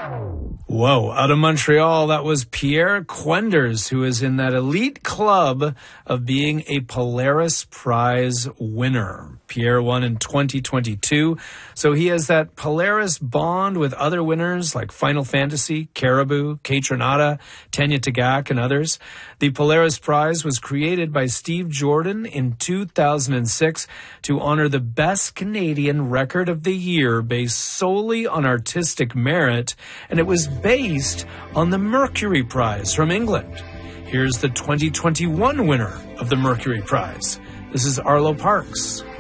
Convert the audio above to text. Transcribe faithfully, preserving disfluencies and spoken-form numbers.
Whoa, out of Montreal, that was Pierre Quenders, who is in that elite club of being a Polaris Prize winner. Pierre won in twenty twenty-two, so he has that Polaris bond with other winners like Final Fantasy, Caribou, Kaytranada, Tanya Tagaq, and others. The Polaris Prize was created by Steve Jordan in two thousand six to honor the best Canadian record of the year based solely on artistic merit, and it was based on the Mercury Prize from England. Here's the twenty twenty-one winner of the Mercury Prize. This is Arlo Parks.